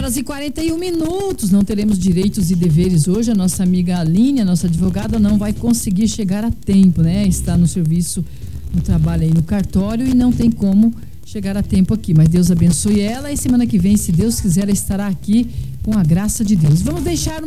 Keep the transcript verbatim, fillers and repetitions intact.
horas e quarenta e um minutos. Não teremos direitos e deveres hoje. A nossa amiga Aline, a nossa advogada, não vai conseguir chegar a tempo, né? Está no serviço, no trabalho aí no cartório e não tem como chegar a tempo aqui. Mas Deus abençoe ela e semana que vem, se Deus quiser, ela estará aqui com a graça de Deus. Vamos deixar